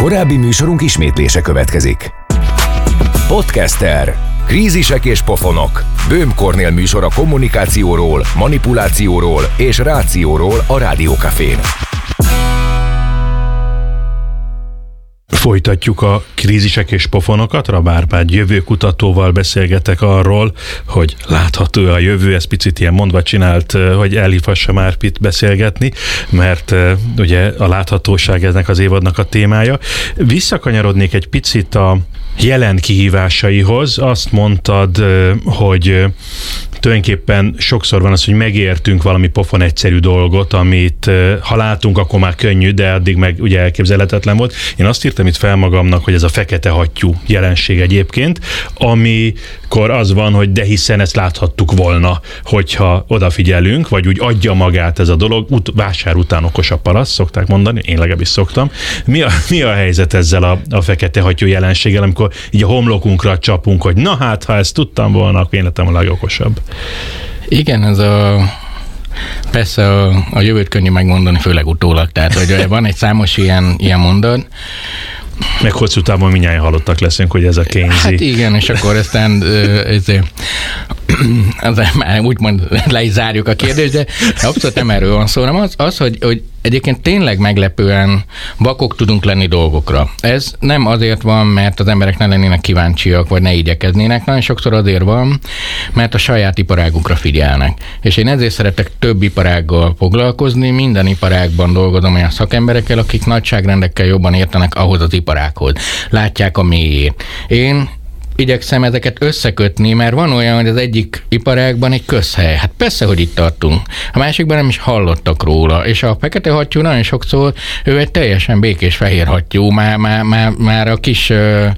Korábbi műsorunk ismétlése következik. Podcaster. Krízisek és pofonok. Böhm Kornél műsor a kommunikációról, manipulációról és rációról a Rádiókafén. Folytatjuk a krízisek és pofonokat. Rab Árpád jövőkutatóval beszélgetek arról, hogy látható a jövő, ez picit ilyen mondva csinált, hogy elhívhassam Árpit beszélgetni, mert ugye a láthatóság ennek az évadnak a témája. Visszakanyarodnék egy picit a jelen kihívásaihoz. Azt mondtad, hogy tulajdonképpen sokszor van az, hogy megértünk valami pofon egyszerű dolgot, amit ha látunk, akkor már könnyű, de addig meg ugye elképzelhetetlen volt. Én azt írtam itt fel magamnak, hogy ez a fekete hattyú jelenség egyébként, amikor az van, hogy de hiszen ezt láthattuk volna, hogyha odafigyelünk, vagy úgy adja magát ez a dolog, vásár után okos a palasz, szokták mondani, én legalábbis szoktam. Mi a helyzet ezzel a fekete hattyú jelenséggel, amikor így a homlokunkra csapunk, hogy na hát, ha ezt tudtam volna, akkor én lettem a legokosabb. Igen, persze a jövőt könnyű megmondani, főleg utólag. Tehát, hogy van egy számos ilyen mondat. Meg hosszú távon mindjárt halottak leszünk, hogy ez a Keynesi. Hát igen, és akkor aztán már úgymond le is zárjuk a kérdést, de abszolút nem erről van szó, hanem az hogy egyébként tényleg meglepően vakok tudunk lenni dolgokra. Ez nem azért van, mert az emberek ne lennének kíváncsiak, vagy ne igyekeznének, nagyon sokszor azért van, mert a saját iparágukra figyelnek. És én ezért szeretek több iparággal foglalkozni, minden iparágban dolgozom olyan szakemberekkel, akik nagyságrendekkel jobban értenek ahhoz az iparághoz. Látják a mélyét. Én igyekszem ezeket összekötni, mert van olyan, hogy az egyik iparágban egy közhely. Hát persze, hogy itt tartunk. A másikban nem is hallottak róla. És a fekete hattyú nagyon sokszor, ő egy teljesen békés fehér hattyú. Már a kis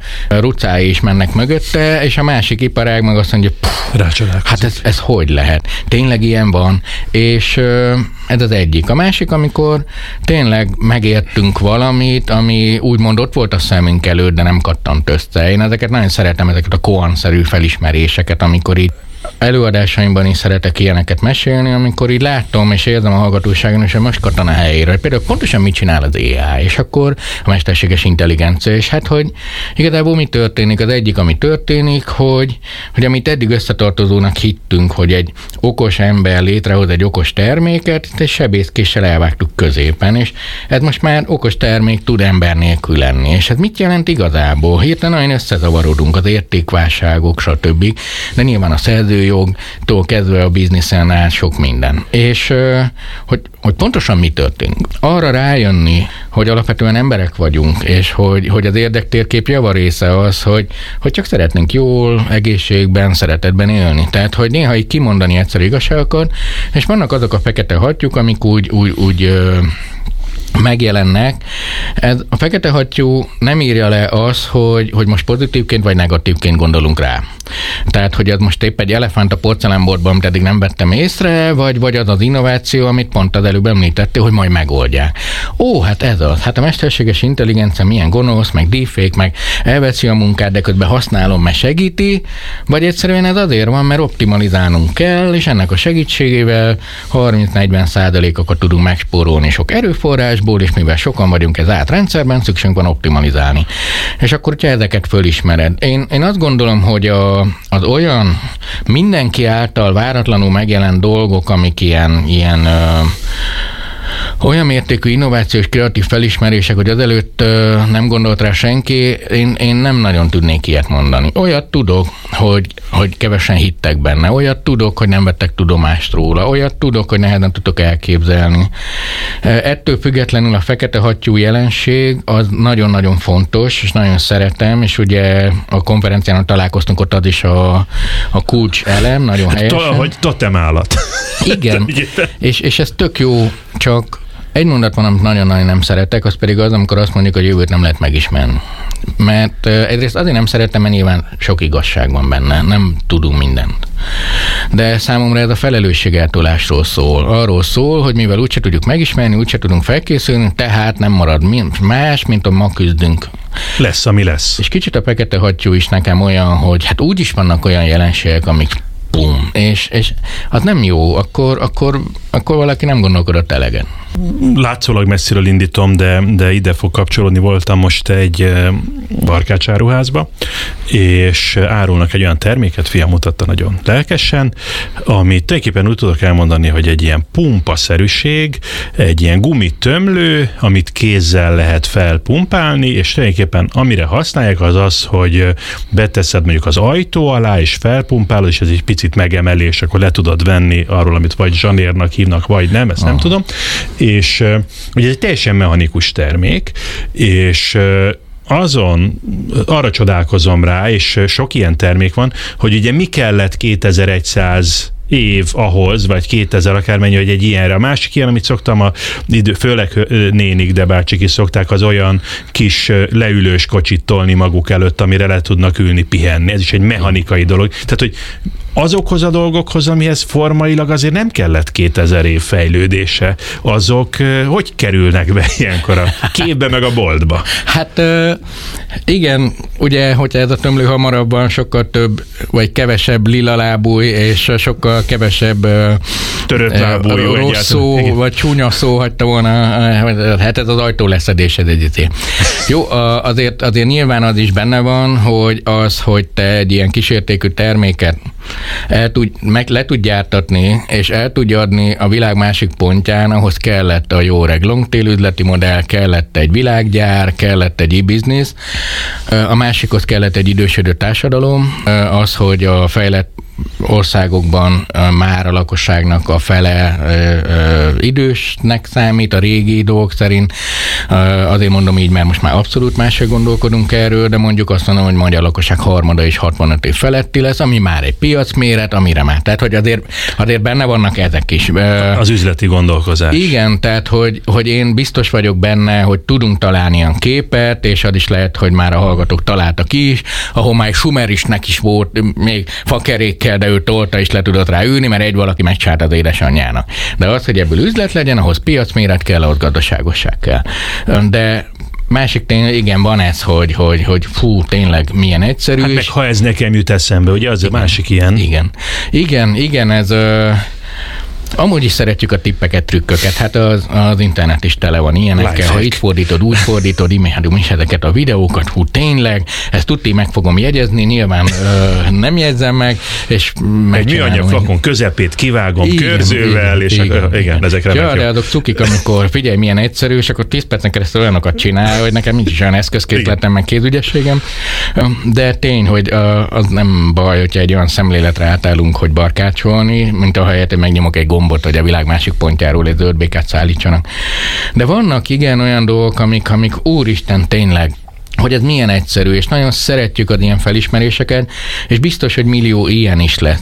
rucái is mennek mögötte, és a másik iparág meg azt mondja, hát ez hogy lehet? Tényleg ilyen van. És ez az egyik. A másik, amikor tényleg megértünk valamit, ami úgymond ott volt a szemünk előtt, de nem kattant össze. Én ezeket nagyon szeretem, ezeket a koan-szerű felismeréseket, amikor így előadásaimban is szeretek ilyeneket mesélni, amikor így látom és érzem a hallgatóságon, és most kattan a helyére. Például pontosan mit csinál az AI, és akkor a mesterséges intelligencia, és hát, hogy igazából mi történik? Az egyik, ami történik, hogy amit eddig összetartozónak hittünk, hogy egy okos ember létrehoz egy okos terméket, egy sebészkéssel elvágtuk középen, és ez most már okos termék tud ember nélkül lenni. És ez mit jelent igazából? Hirtelen nagyon összezavarodunk az értékválságok, stb. De nyilván a szerzőjogtól kezdve a bizniszen át sok minden. És hogy pontosan mi történik? Arra rájönni, hogy alapvetően emberek vagyunk, és hogy az érdektérkép javarésze az, hogy csak szeretnénk jól, egészségben, szeretetben élni. Tehát, hogy néha így kimondani egyszerű igazságokat, és vannak azok a fekete hattyúk, amik úgy megjelennek. Ez a fekete hattyú nem írja le az, hogy most pozitívként vagy negatívként gondolunk rá. Tehát, hogy az most épp egy elefánt a porcelánboltban, amit eddig nem vettem észre, vagy az az innováció, amit pont az előbb említettél, hogy majd megoldják. Hát ez az. Hát a mesterséges intelligencia milyen gonosz, meg deepfake, meg elveszi a munkát, de közben használom, meg segíti, vagy egyszerűen ez azért van, mert optimalizálnunk kell, és ennek a segítségével 30-40%-okat tudunk megspórolni sok erőforrásból, és mivel sokan vagyunk ez átrendszerben, szükségünk van optimalizálni. És akkor, hogyha ezeket fölismered. Én azt gondolom, hogy az olyan mindenki által váratlanul megjelent dolgok, amik ilyen olyan mértékű innovációs kreatív felismerések, hogy azelőtt nem gondolt rá senki, én nem nagyon tudnék ilyet mondani. Olyat tudok, hogy kevesen hittek benne, olyat tudok, hogy nem vettek tudomást róla, olyat tudok, hogy nehezen tudok elképzelni. Ettől függetlenül a fekete hattyú jelenség az nagyon-nagyon fontos, és nagyon szeretem, és ugye a konferencián találkoztunk, ott az is a kulcs elem, nagyon helyesen. Hogy totem állat. Igen, és ez tök jó, csak egy mondat van, amit nagyon-nagyon nem szeretek, az pedig az, amikor azt mondjuk, hogy jövőt nem lehet megismerni. Mert egyrészt azért nem szeretem, mert nyilván sok igazság van benne, nem tudunk mindent. De számomra ez a felelősségeltolásról szól. Arról szól, hogy mivel úgyse tudjuk megismerni, úgyse tudunk felkészülni, tehát nem marad más, mint a ma küzdünk. Lesz, ami lesz. És kicsit a fekete hattyú is nekem olyan, hogy hát úgyis vannak olyan jelenségek, amik bum, és az nem jó, akkor valaki nem gondolkodott elegen. Látszólag messziről indítom, de ide fog kapcsolódni. Voltam most egy barkácsáruházba, és árulnak egy olyan terméket, fiam mutatta nagyon lelkesen, amit tulajdonképpen úgy tudok elmondani, hogy egy ilyen pumpaszerűség, egy ilyen gumitömlő, amit kézzel lehet felpumpálni, és tulajdonképpen amire használják az, hogy beteszed mondjuk az ajtó alá, és felpumpálod, és ez egy picit megemeli, és akkor le tudod venni arról, amit vagy zsanérnak hívnak, vagy nem, ezt nem tudom. És ugye egy teljesen mechanikus termék, és arra csodálkozom rá, és sok ilyen termék van, hogy ugye mi kellett 2100 év ahhoz, vagy 2000 akármennyi, hogy egy ilyenre. A másik ilyen, amit szoktam, főleg nénik, de bácsik is szokták, az olyan kis leülős kocsit tolni maguk előtt, amire le tudnak ülni, pihenni. Ez is egy mechanikai dolog. Tehát, hogy azokhoz a dolgokhoz, amihez formailag azért nem kellett 2000 év fejlődése, azok hogy kerülnek be ilyenkor a képbe meg a boltba? Hát igen, ugye, hogyha ez a tömlő hamarabban sokkal több, vagy kevesebb lilalábúj, és sokkal kevesebb törött lábúj, rossz szó, vagy csúnya szó hagyta volna, hát ez az ajtó leszedésed egyébként. Jó, azért nyilván az is benne van, hogy te egy ilyen kísértékű terméket le tud gyártatni, és el tudja adni a világ másik pontján, ahhoz kellett a jó long-tail üzleti modell, kellett egy világgyár, kellett egy e-business, a másikhoz kellett egy idősödő társadalom, az, hogy a fejlett országokban már a lakosságnak a fele idősnek számít, a régi dolgok szerint. Azért mondom így, mert most már abszolút máshogy gondolkodunk erről, de mondjuk azt mondom, hogy magyar lakosság harmada és 65 év feletti lesz, ami már egy piacméret, amire már. Tehát, hogy azért benne vannak ezek is. Az üzleti gondolkozás. Igen, tehát, hogy én biztos vagyok benne, hogy tudunk találni ilyen képet, és az is lehet, hogy már a hallgatók találtak is, ahol már Sumerisnek is volt még fakerékkel, de ő tolta és le tudott rá ülni, mert egy valaki megcsárt az édesanyjának. De az, hogy ebből üzlet legyen, ahhoz piacméret kell, ahhoz gazdaságosság kell. De másik tényleg, igen, van ez, hogy fú, tényleg milyen egyszerű. Hát meg ha ez nekem jut eszembe, ugye az igen, a másik ilyen. Igen, ez... Amúgy is szeretjük a tippeket, trükköket, hát az internet is tele van ilyenekkel, ha így fordítod, úgy fordítod, imádom is ezeket a videókat, hú, tényleg, ezt tudti, meg fogom jegyezni, nyilván nem jegyzem meg, és egy műanyag flakon közepét kivágom körzővel, és igen, ezekre ja, de azok cukik, amikor figyelj, milyen egyszerű, és akkor 10 percen keresztül olyanokat csinál, hogy nekem nincs is olyan eszközkészletem, meg kézügyességem, de tény, hogy az nem baj, hogyha egy olyan szemléletre átállunk, hogy barkácsolni, mint ahelyett, hogy megnyomok egy gombot, hogy a világ másik pontjáról egy zöldbékát szállítsanak. De vannak igen olyan dolgok, amik úristen tényleg, hogy ez milyen egyszerű, és nagyon szeretjük az ilyen felismeréseket, és biztos, hogy millió ilyen is lesz.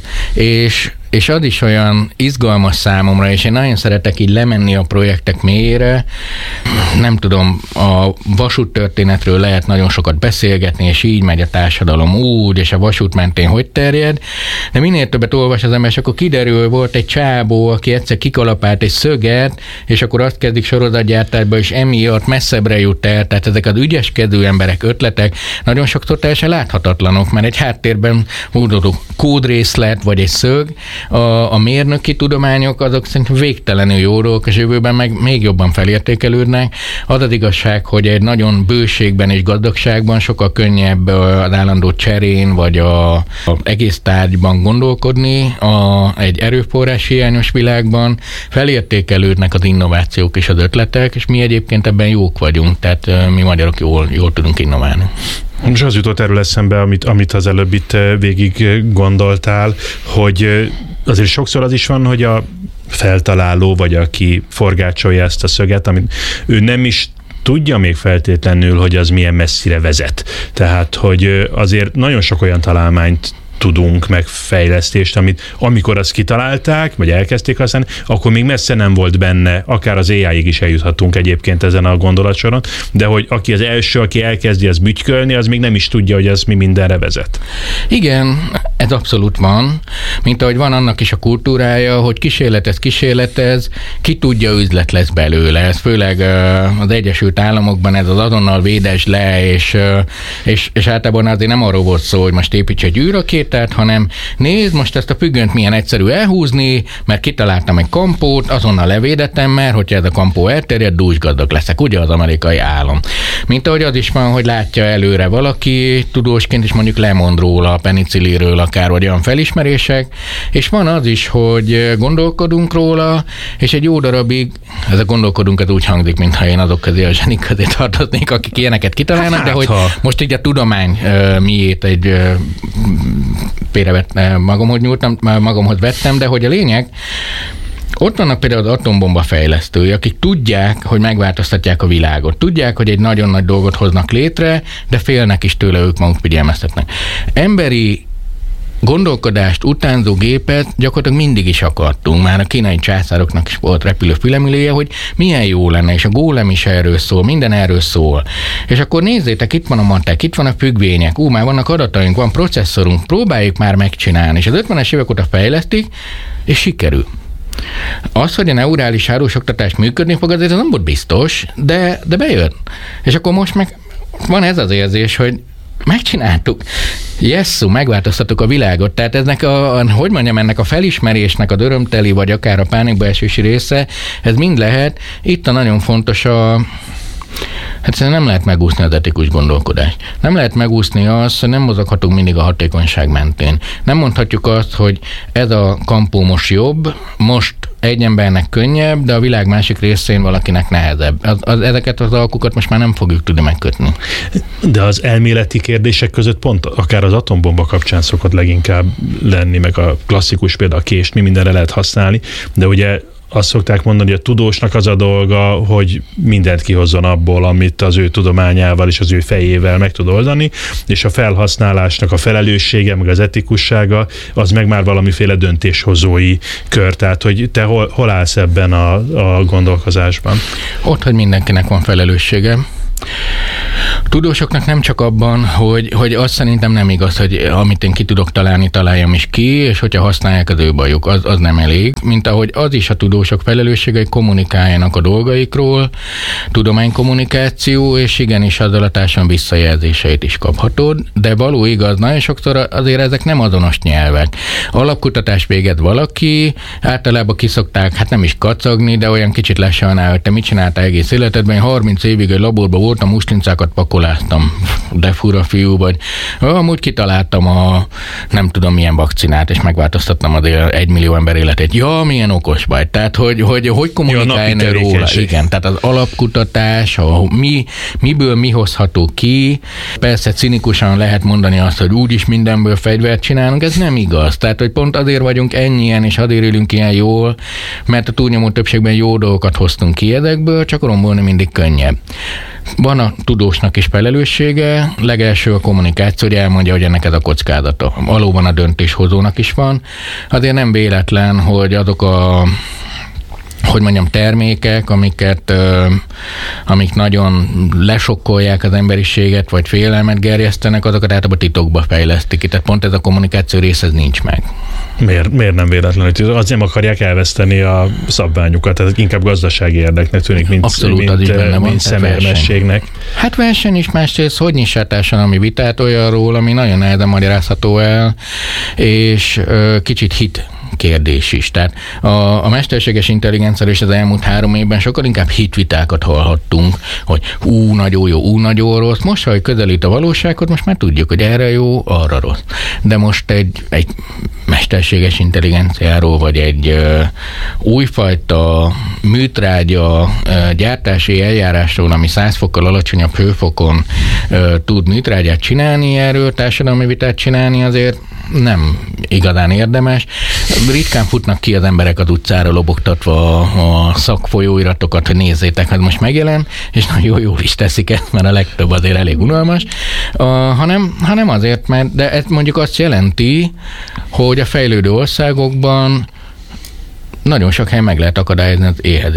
És az is olyan izgalmas számomra, és én nagyon szeretek így lemenni a projektek mélyére. Nem tudom, a vasúttörténetről lehet nagyon sokat beszélgetni, és így megy a társadalom úgy, és a vasút mentén hogy terjed. De minél többet olvas az ember, és akkor kiderül, volt egy csábó, aki egyszer kikalapált egy szöget, és akkor azt kezdik sorozatgyártásba, és emiatt messzebbre jut el. Tehát ezek az ügyeskedő emberek, ötletek nagyon sokszor teljesen láthatatlanok, mert egy háttérben húzódó kódrészlet, vagy egy szög, a mérnöki tudományok azok szerintem végtelenül jó dolgok, és jövőben meg még jobban felértékelődnek. Az az igazság, hogy egy nagyon bőségben és gazdagságban sokkal könnyebb az állandó cserén, vagy az egész tárgyban gondolkodni. Egy erőforrás hiányos világban felértékelődnek az innovációk és az ötletek, és mi egyébként ebben jók vagyunk, tehát mi magyarok jól tudunk innoválni. Most az jutott erről eszembe, amit az előbb itt végig gondoltál, hogy azért sokszor az is van, hogy a feltaláló, vagy aki forgácsolja ezt a szöget, amit ő nem is tudja még feltétlenül, hogy az milyen messzire vezet. Tehát, hogy azért nagyon sok olyan találmányt tudunk, meg fejlesztést, amit amikor azt kitalálták, vagy elkezdték használni, akkor még messze nem volt benne, akár az AI-ig is eljuthatunk egyébként ezen a gondolatsoron, de hogy aki az első, aki elkezdi ezt bütykölni, az még nem is tudja, hogy ez mi mindenre vezet. Igen, ez abszolút van, mint ahogy van annak is a kultúrája, hogy kísérletez, ki tudja, üzlet lesz belőle. Ez főleg az Egyesült Államokban ez az azonnal védes le, és általában azért nem arról volt szó, hogy most építs egy űrrakétát, sétált, hanem nézd, most ezt a függönyt milyen egyszerű elhúzni, mert kitaláltam egy kampót, azonnal levédettem, mert hogyha ez a kampó elterjed, dúsgazdag leszek. Ugye az amerikai álom. Mint ahogy az is van, hogy látja előre valaki tudósként, és mondjuk lemond róla, a penicillinről akár, vagy olyan felismerések, és van az is, hogy gondolkodunk róla, és egy jó darabig, ez a gondolkodunk, ez úgy hangzik, mintha én azok közé a zsenik közé tartoznék, akik ilyeneket kitalálnak, de hogy most így a tudomány miét egy magamhoz vettem, de hogy a lényeg, ott vannak például az atombomba fejlesztői, akik tudják, hogy megváltoztatják a világot. Tudják, hogy egy nagyon nagy dolgot hoznak létre, de félnek is tőle, ők maguk figyelmeztetnek. Emberi gondolkodást utánzó gépet gyakorlatilag mindig is akartunk. Már a kínai császároknak is volt repülő fülemüléje, hogy milyen jó lenne, és a gólem is erről szól, minden erről szól. És akkor nézzétek, itt van a matek, itt van a függvények, már vannak adataink, van processzorunk, próbáljuk már megcsinálni. És az 50-es évek óta fejlesztik, és sikerül. Az, hogy a neurális hálósoktatás működni fog, azért nem volt biztos, de bejön. És akkor most meg van ez az érzés, hogy megcsináltuk. Jesszú, megváltoztattuk a világot. Tehát ennek ennek a felismerésnek az örömteli, vagy akár a pánikba esési része, ez mind lehet. Itt a nagyon fontos hát nem lehet megúszni az etikus gondolkodást. Nem lehet megúszni azt, hogy nem mozoghatunk mindig a hatékonyság mentén. Nem mondhatjuk azt, hogy ez a kampó most jobb, most egy embernek könnyebb, de a világ másik részén valakinek nehezebb. Ezeket az alkukat most már nem fogjuk tudni megkötni. De az elméleti kérdések között pont akár az atombomba kapcsán szokott leginkább lenni, meg a klasszikus például a kést mi mindenre lehet használni, de ugye azt szokták mondani, hogy a tudósnak az a dolga, hogy mindent kihozzon abból, amit az ő tudományával és az ő fejével meg tud oldani, és a felhasználásnak a felelőssége, meg az etikussága, az meg már valamiféle döntéshozói kör. Tehát, hogy te hol állsz ebben a gondolkozásban? Ott, hogy mindenkinek van felelőssége. Tudósoknak nem csak abban, hogy azt szerintem nem igaz, hogy amit én ki tudok találni, találjam is ki, és hogyha használják, az ő bajuk, az nem elég. Mint ahogy az is a tudósok felelőssége, hogy kommunikáljanak a dolgaikról, tudománykommunikáció, és igenis azzal a társadalom visszajelzéseit is kaphatod, de való igaz, nagyon sokszor azért ezek nem azonos nyelvek. Alapkutatás végez valaki, általában kiszokták, hát nem is kacagni, de olyan kicsit lesajnál, hogy te mit csináltál egész életedben, 30 évig egy laborban voltam, mustincákat pakoláztam, de fura fiú vagy. Amúgy kitaláltam a nem tudom milyen vakcinát, és megváltoztattam az 1 millió ember életét. Ja, milyen okos vagy. Tehát, hogy kommunikálni róla. Igen, tehát az alapkutatás, miből mi hozható ki. Persze cinikusan lehet mondani azt, hogy úgyis mindenből fegyvert csinálunk, ez nem igaz. Tehát, hogy pont azért vagyunk ennyien, és azért élünk ilyen jól, mert a túlnyomó többségben jó dolgokat hoztunk ki ezekből, csak rombolni mindig könnyebb. Van a tudósnak is felelőssége, legelső a kommunikáció, hogy elmondja, hogy ennek ez a kockázata. Valóban a döntéshozónak is van. Azért nem véletlen, hogy azok termékek, amik nagyon lesokkolják az emberiséget, vagy félelmet gerjesztenek, azokat általában titokba fejlesztik. Tehát pont ez a kommunikáció rész, ez nincs meg. Miért nem véletlen? Az nem akarják elveszteni a szabványukat, tehát inkább gazdasági érdeknek tűnik, mint szemérmességnek. Hát verseny is, másrészt, hogy nyissál társadalmi vitát olyanról, ami nagyon nehezen magyarázható el, és kicsit hit kérdés is. Tehát a mesterséges intelligenciáról és az elmúlt 3 évben sokkal inkább hitvitákat hallhattunk, hogy nagyon jó, nagyon rossz. Most, ha közelít a valósághoz, most már tudjuk, hogy erre jó, arra rossz. De most egy mesterséges intelligenciáról, vagy egy újfajta műtrágya gyártási eljárásról, ami 100 fokkal alacsonyabb hőfokon tud műtrágyát csinálni, erről társadalmi vitát csinálni azért nem igazán érdemes. Ritkán futnak ki az emberek az utcára lobogtatva a szakfolyóiratokat, hogy nézzétek, hogy most megjelen, és nagyon jól is teszik ezt, mert a legtöbb azért elég unalmas, hanem azért, mert de ez mondjuk azt jelenti, hogy a fejlődő országokban nagyon sok helyen meg lehet akadályozni az éhezést.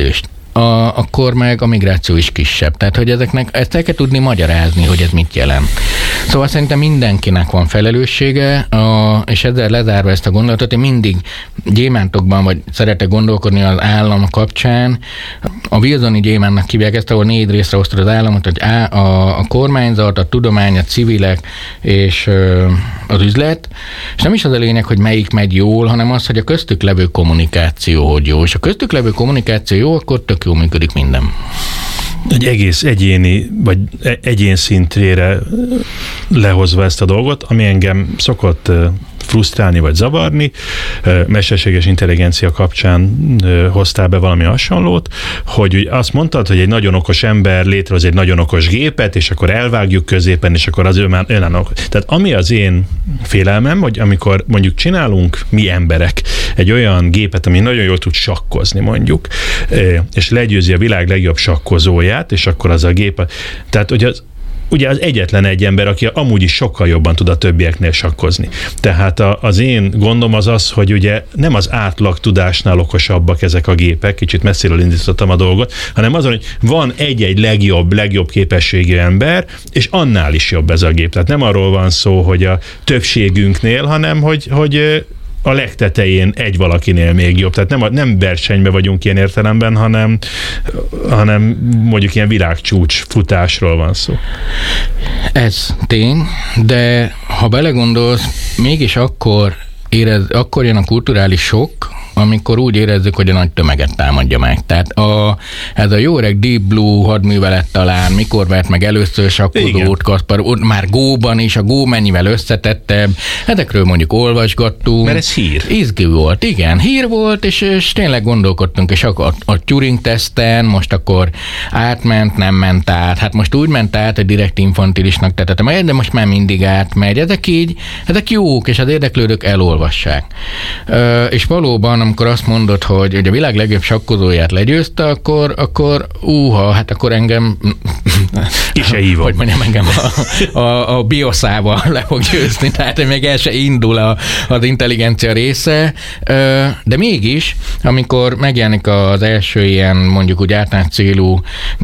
akkor meg a migráció is kisebb. Tehát, hogy ezt el kell tudni magyarázni, hogy ez mit jelent. Szóval szerintem mindenkinek van felelőssége, és ezzel lezárva ezt a gondolatot, én mindig gyémántokban, vagy szeretek gondolkodni az állam kapcsán. A Wilsoni gyémántnak hívják ezt, ahol 4 részre osztod az államot, hogy a kormányzat, a tudomány, a civilek és az üzlet. És nem is az a lényeg, hogy melyik megy jól, hanem az, hogy a köztük levő kommunikáció hogy jó. És a köztük levő kommunikáció jó, akkor tök jól működik minden. Egy egész egyéni, vagy egyén szintrére lehozva ezt a dolgot, ami engem szokott frusztrálni vagy zavarni. Mesterséges intelligencia kapcsán hoztál be valami hasonlót, hogy azt mondtad, hogy egy nagyon okos ember létrehoz egy nagyon okos gépet, és akkor elvágjuk középen, és akkor az önálló. Tehát ami az én félelmem, hogy amikor mondjuk csinálunk mi emberek egy olyan gépet, ami nagyon jól tud sakkozni mondjuk, és legyőzi a világ legjobb sakkozóját, és akkor az a gép, tehát hogy ugye az egyetlen egy ember, aki amúgy is sokkal jobban tud a többieknél sakkozni. Tehát az én gondom az, hogy ugye nem az átlag tudásnál okosabbak ezek a gépek, kicsit messziről indítottam a dolgot, hanem azon, hogy van egy legjobb képességű ember, és annál is jobb ez a gép. Tehát nem arról van szó, hogy a többségünknél, hanem hogy a legtetején egy valakinél még jobb. Tehát nem versenyben vagyunk ilyen értelemben, hanem mondjuk ilyen világcsúcs futásról van szó. Ez tény, de ha belegondolsz, mégis akkor jön a kulturális sok, amikor úgy érezzük, hogy a nagy tömeget támadja meg. Tehát ez a jó öreg Deep Blue hadművelet talán, mikor vert meg először sakkozót, Kaspar, már Go-ban is, a Go mennyivel összetettebb, ezekről mondjuk olvasgattunk. Mert ez hír. Izgi volt, igen, hír volt, és tényleg gondolkodtunk, és a Turing-teszten most akkor átment, nem ment át. Hát most úgy ment át, hogy direkt infantilisnak tettem, de most már mindig átmegy. Ezek jók, és az érdeklődők elolvassák. És valóban, amikor azt mondod, hogy a világ legjobb sakkozóját legyőzte, akkor hát akkor engem ki se hívom. Hogy mondjam, engem a bioszával le fog győzni, tehát még el se indul az intelligencia része, de mégis, amikor megjelenik az első ilyen mondjuk úgy általános célú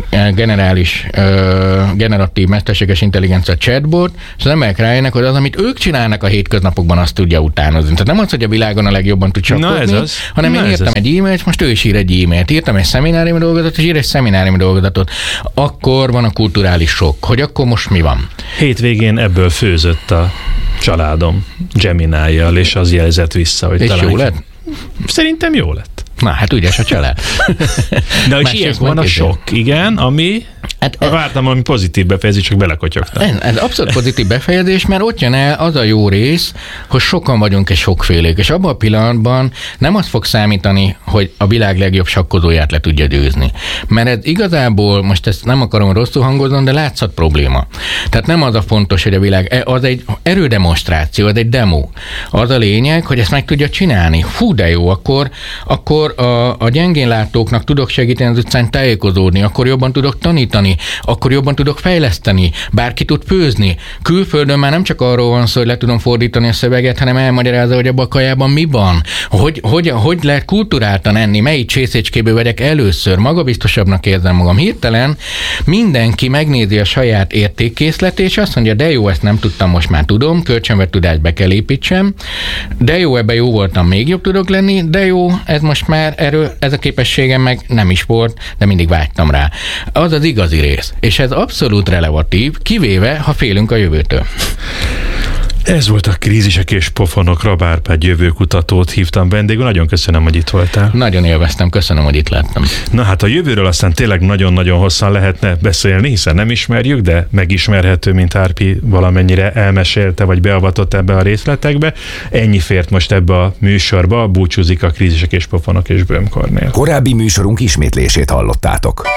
generatív mesterséges intelligencia chatbot, és az emberek rájönnek, hogy az, amit ők csinálnak a hétköznapokban, azt tudja utánozni. Tehát nem az, hogy a világon a legjobban tud sakkozni, hanem én írtam egy e-mailt, és most ő is ír egy e-mailt. Írtam egy szemináriumi dolgozatot, és ír egy szemináriumi dolgozatot. Akkor van a kulturális sok, hogy akkor most mi van. Hétvégén ebből főzött a családom Gemini-jal, és az jelzett vissza, hogy és talán... jó lett? Szerintem jó lett. Na, hát ügyes a család. De és ilyen van a sok, igen, ami... Vártam valami pozitív befejezés, csak belekotyogtam. Ez abszolút pozitív befejezés, mert ott jön el az a jó rész, hogy sokan vagyunk és sokfélék, és abban a pillanatban nem az fog számítani, hogy a világ legjobb sakkozóját le tudja győzni. Mert ez igazából, most ezt nem akarom rosszul hangozni, de látszat probléma. Tehát nem az a fontos, hogy a világ, az egy erődemonstráció, az egy demo. Az a lényeg, hogy ezt meg tudja csinálni. Fú, de jó, akkor a gyengénlátóknak tudok segíteni az utcán tájékozódni, akkor jobban tudok tanítani, akkor jobban tudok fejleszteni, bárki tud főzni. Külföldön már nem csak arról van szó, hogy le tudom fordítani a szöveget, hanem elmagyarázza, hogy abban a kajában mi van, hogy lehet kulturáltan enni, melyik csészécskéből vegyek először, magabiztosabbnak érzem magam. Hirtelen mindenki megnézi a saját értékkészletét, és azt mondja, de jó, ezt nem tudtam, most már tudom, kölcsönvett tudást be kell építsem, de jó, ebben jó voltam, még jobb tudok lenni, de jó, ez most már ez a képességem meg nem is volt, de mindig vágytam rá. Az az igazi rész. És ez abszolút relevatív, kivéve, ha félünk a jövőtől. Ez volt a Krízisek és Pofonok, Rabár Árpád jövőkutatót hívtam vendégül. Nagyon köszönöm, hogy itt voltál. Nagyon élveztem, köszönöm, hogy itt láttam. Na hát a jövőről aztán tényleg nagyon-nagyon hosszan lehetne beszélni, hiszen nem ismerjük, de megismerhető, mint Árpi valamennyire elmesélte, vagy beavatott ebbe a részletekbe. Ennyi fért most ebbe a műsorba, búcsúzik a Krízisek és Pofonok és Böhm Kornél. Korábbi műsorunk ismétlését hallottátok.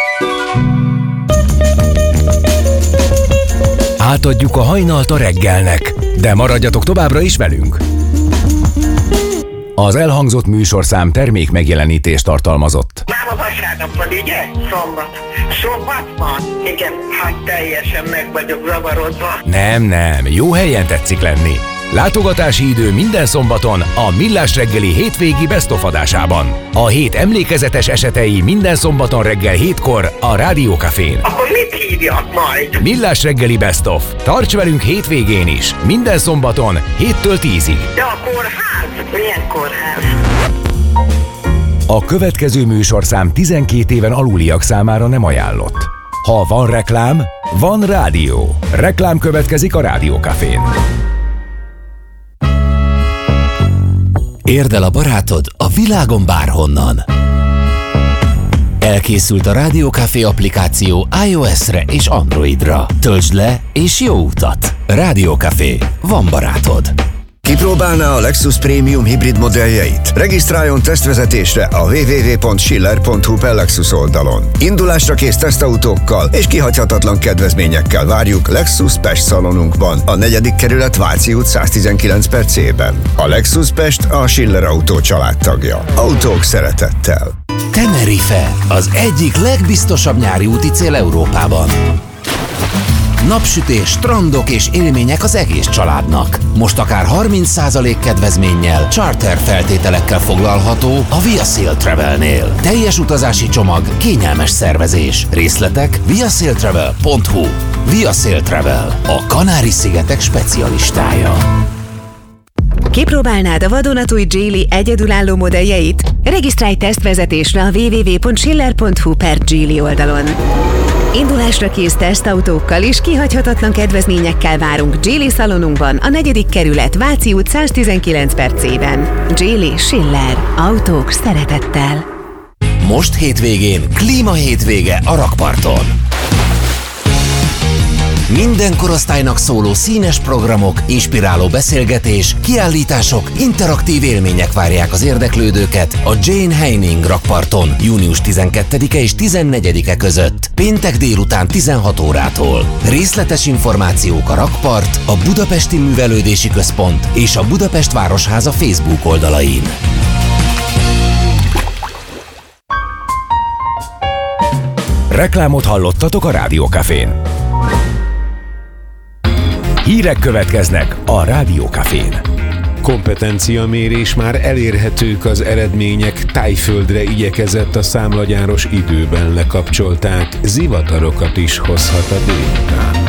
Átadjuk a hajnalt a reggelnek, de maradjatok továbbra is velünk. Az elhangzott műsorszám termék megjelenítést tartalmazott. Már a vasárnap van, ugye? Szombat. Szombat van? Igen, hát teljesen meg vagyok zavarodva. Nem, jó helyen tetszik lenni. Látogatási idő minden szombaton a Millás reggeli hétvégi Best of adásában. A hét emlékezetes esetei minden szombaton reggel 7-kor a Rádió Cafén. Akkor mit hívjak majd? Millás reggeli Best of. Tarts velünk hétvégén is. Minden szombaton 7-től 10-ig. De a kórház? Milyen kórház? A következő műsorszám 12 éven aluliak számára nem ajánlott. Ha van reklám, van rádió. Reklám következik a Rádió Cafén. Érd el a barátod a világon bárhonnan. Elkészült a Rádió Café applikáció iOS-re és Androidra. Töltsd le és jó utat! Rádió Café. Van barátod. Kipróbálná a Lexus Premium hibrid modelljeit? Regisztráljon tesztvezetésre a www.schiller.hu/Lexus oldalon. Indulásra kész tesztautókkal és kihagyhatatlan kedvezményekkel várjuk Lexus Pest szalonunkban, a 4. kerület Váci út 119/C-ben. A Lexus Pest a Schiller Autó családtagja. Autók szeretettel. Tenerife, az egyik legbiztosabb nyári úti cél Európában. Napsütés, strandok és élmények az egész családnak. Most akár 30% kedvezménnyel, charter feltételekkel foglalható a Via Sail Travelnél. Teljes utazási csomag, kényelmes szervezés. Részletek viasailtravel.hu. Via Sail Travel, a Kanári-szigetek specialistája. Kipróbálnád a vadonatúj Geely egyedülálló modelljeit? Regisztrálj tesztvezetésre a www.schiller.hu/Geely oldalon. Indulásra kész tesztautókkal és kihagyhatatlan kedvezményekkel várunk Geely szalonunkban, a 4. kerület Váci út 119/C-ben. Geely Schiller. Autók szeretettel. Most hétvégén klíma hétvége a rakparton. Minden korosztálynak szóló színes programok, inspiráló beszélgetés, kiállítások, interaktív élmények várják az érdeklődőket a Jane Heining rakparton június 12-e és 14-e között, péntek délután 16 órától. Részletes információk a rakpart, a Budapesti Művelődési Központ és a Budapest Városháza Facebook oldalain. Reklámot hallottatok a Rádió Cafén. Hírek következnek a Rádió Cafén. Kompetenciamérés, már elérhetők az eredmények, Tájföldre igyekezett a számlagyáros időben lekapcsolták, zivatarokat is hozhat a délután.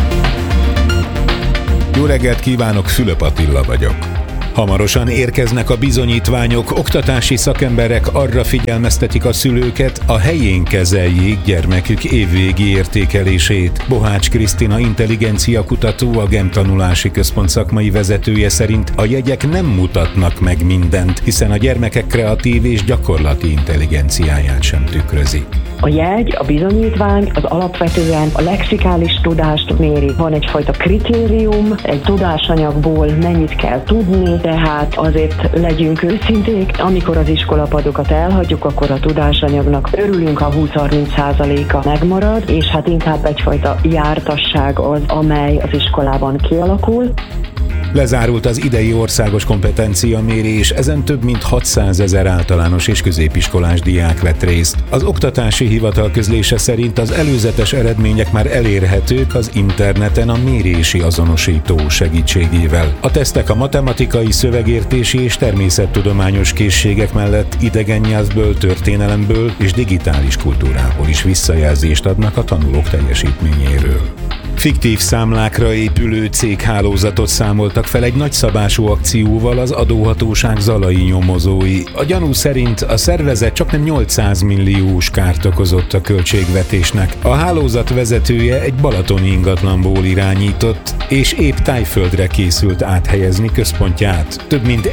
Jó reggelt kívánok, Fülöp Attila vagyok. Hamarosan érkeznek a bizonyítványok, oktatási szakemberek arra figyelmeztetik a szülőket, a helyén kezeljék gyermekük évvégi értékelését. Bohács Krisztina intelligenciakutató, a GEM tanulási központ szakmai vezetője szerint a jegyek nem mutatnak meg mindent, hiszen a gyermekek kreatív és gyakorlati intelligenciáját sem tükrözik. A jegy, a bizonyítvány az alapvetően a lexikális tudást méri. Van egyfajta kritérium, egy tudásanyagból mennyit kell tudni, tehát azért legyünk őszinték, amikor az iskolapadokat elhagyjuk, akkor a tudásanyagnak örülünk, ha 20-30%-a megmarad, és hát inkább egyfajta jártasság az, amely az iskolában kialakul. Lezárult az idei országos kompetenciamérés, ezen több mint 600 000 általános és középiskolás diák vett részt. Az Oktatási Hivatal közlése szerint az előzetes eredmények már elérhetők az interneten a mérési azonosító segítségével. A tesztek a matematikai, szövegértési és természettudományos készségek mellett idegen nyelvből, történelemből és digitális kultúrából is visszajelzést adnak a tanulók teljesítményéről. Fiktív számlákra épülő céghálózatot számoltak fel egy nagyszabású akcióval az adóhatóság zalai nyomozói. A gyanú szerint a szervezet csaknem 800 milliós kárt okozott a költségvetésnek. A hálózat vezetője egy balatoni ingatlanból irányított, és épp Tájföldre készült áthelyezni központját. Több mint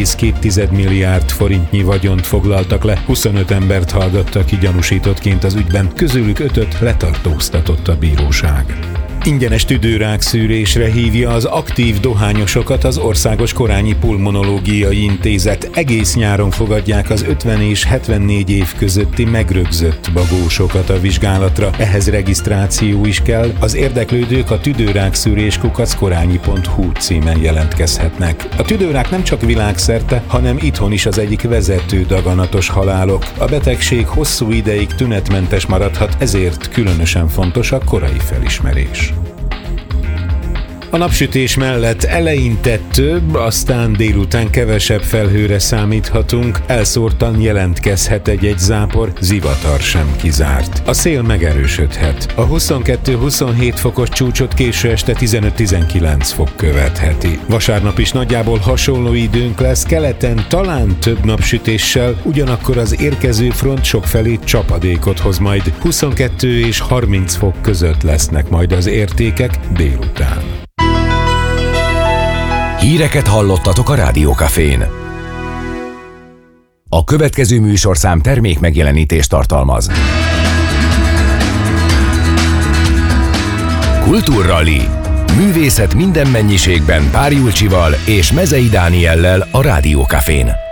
1,2 milliárd forintnyi vagyont foglaltak le, 25 embert hallgattak ki gyanúsítottként az ügyben, közülük 5-öt letartóztatott a bíróság. Ingyenes tüdőrák szűrésre hívja az aktív dohányosokat az Országos Korányi Pulmonológiai Intézet. Egész nyáron fogadják az 50 és 74 év közötti megrögzött bagósokat a vizsgálatra. Ehhez regisztráció is kell. Az érdeklődők a tüdőrákszűrés@korányi.hu címen jelentkezhetnek. A tüdőrák nem csak világszerte, hanem itthon is az egyik vezető daganatos halálok. A betegség hosszú ideig tünetmentes maradhat, ezért különösen fontos a korai felismerés. A napsütés mellett eleinte több, aztán délután kevesebb felhőre számíthatunk, elszórtan jelentkezhet egy-egy zápor, zivatar sem kizárt. A szél megerősödhet. A 22-27 fokos csúcsot késő este 15-19 fok követheti. Vasárnap is nagyjából hasonló időnk lesz, keleten talán több napsütéssel, ugyanakkor az érkező front sokfelé csapadékot hoz majd. 22 és 30 fok között lesznek majd az értékek délután. Híreket hallottatok a Rádiókafén. A következő műsorszám termék megjelenítést tartalmaz. Kultúrrali. Művészet minden mennyiségben Pár Julcsival és Mezei Dániellel a Rádiókafén.